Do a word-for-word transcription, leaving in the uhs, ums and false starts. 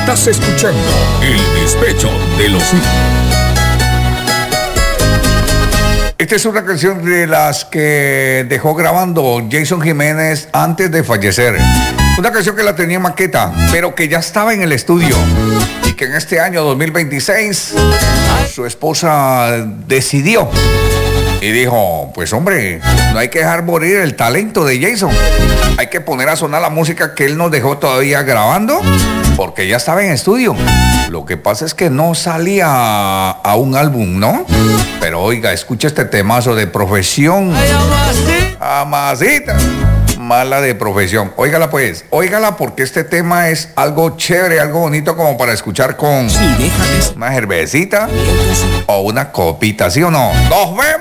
Estás escuchando El Despecho de los Hijos. Esta es una canción de las que dejó grabando Jason Jiménez antes de fallecer. Una canción que la tenía en maqueta, pero que ya estaba en el estudio. Y que en este año dos mil veintiséis su esposa decidió y dijo, pues hombre, no hay que dejar morir el talento de Jason. Hay que poner a sonar la música que él nos dejó todavía grabando, porque ya estaba en estudio. Lo que pasa es que no salía a, a un álbum, ¿no? Pero oiga, escucha este temazo de Profesión. Amasita. Mala de Profesión. Óigala pues, óigala porque este tema es algo chévere, algo bonito como para escuchar con una cervecita o una copita, ¿sí o no? ¡Nos vemos!